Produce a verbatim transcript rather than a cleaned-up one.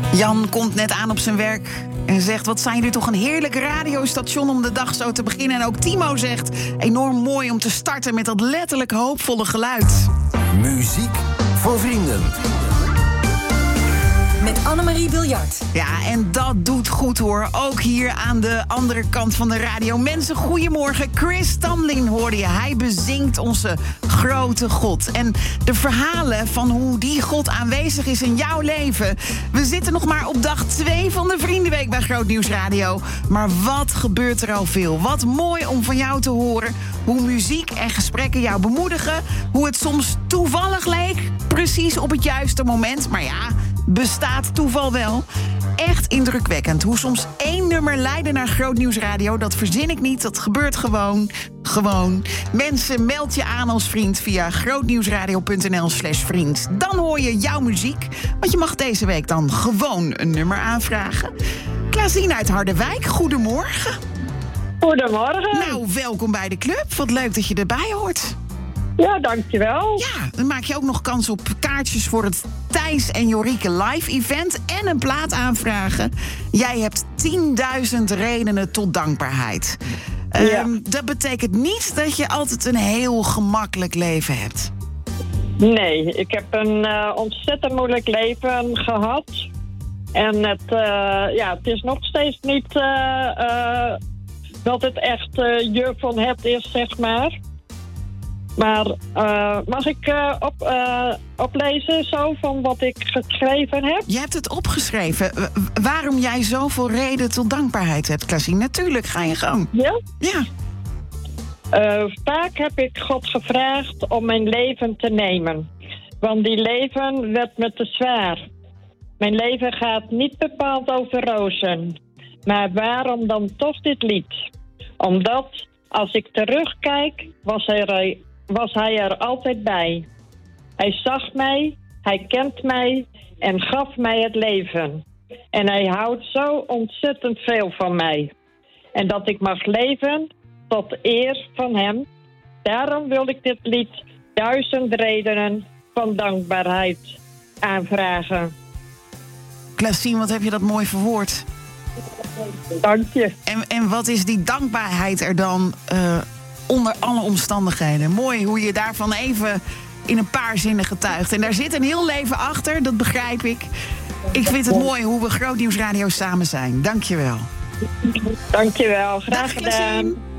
Jan komt net aan op zijn werk en zegt: wat zijn jullie toch een heerlijk radiostation om de dag zo te beginnen. En ook Timo zegt: enorm mooi om te starten met dat letterlijk hoopvolle geluid. Muziek voor vrienden. Met Annemarie Biljart. Ja, en dat doet goed hoor. Ook hier aan de andere kant van de radio. Mensen, goedemorgen. Chris Tamlin hoorde je. Hij bezingt onze grote God. En de verhalen van hoe die God aanwezig is in jouw leven. We zitten nog maar op dag twee van de Vriendenweek bij Groot Nieuws Radio. Maar wat gebeurt er al veel. Wat mooi om van jou te horen. Hoe muziek en gesprekken jou bemoedigen. Hoe het soms toevallig leek. Precies op het juiste moment. Maar ja, bestaat toeval wel? Echt indrukwekkend. Hoe soms één nummer leidde naar Groot Nieuws Radio. Dat verzin ik niet, dat gebeurt gewoon. Gewoon. Mensen, meld je aan als vriend via grootnieuwsradio.nl slash vriend. Dan hoor je jouw muziek. Want je mag deze week dan gewoon een nummer aanvragen. Klaasien uit Harderwijk, goedemorgen. Goedemorgen. Nou, welkom bij de club. Wat leuk dat je erbij hoort. Ja, dankjewel. Ja, dan maak je ook nog kans op kaartjes voor het Thijs en Jorike live event en een plaat aanvragen. Jij hebt tienduizend redenen tot dankbaarheid. Ja. Um, dat betekent niet dat je altijd een heel gemakkelijk leven hebt. Nee, ik heb een uh, ontzettend moeilijk leven gehad. En het, uh, ja, het is nog steeds niet uh, uh, dat het echt uh, je van het is, zeg maar. Maar uh, mag ik uh, op, uh, oplezen zo van wat ik geschreven heb? Je hebt het opgeschreven. W- waarom jij zoveel reden tot dankbaarheid hebt, Klaasien? Natuurlijk, ga je gang. Ja? Ja. Uh, vaak heb ik God gevraagd om mijn leven te nemen. Want die leven werd me te zwaar. Mijn leven gaat niet bepaald over rozen. Maar waarom dan toch dit lied? Omdat, als ik terugkijk, was er... was hij er altijd bij. Hij zag mij, hij kent mij en gaf mij het leven. En hij houdt zo ontzettend veel van mij. En dat ik mag leven tot eer van hem. Daarom wil ik dit lied Duizend Redenen van Dankbaarheid aanvragen. Klaasien, wat heb je dat mooi verwoord. Dank je. En, en wat is die dankbaarheid er dan uh, onder alle omstandigheden? Mooi hoe je daarvan even in een paar zinnen getuigt. En daar zit een heel leven achter, dat begrijp ik. Ik vind het mooi hoe we Groot Nieuws Radio samen zijn. Dank je wel. Dank je wel. Graag Dag, gedaan. Klaasien.